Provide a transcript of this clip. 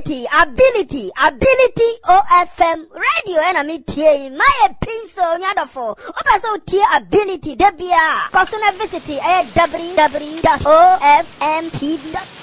ability OFM radio and me tie my pencil nyadofo obaso tie ability debia personal visit www.ofmtv.com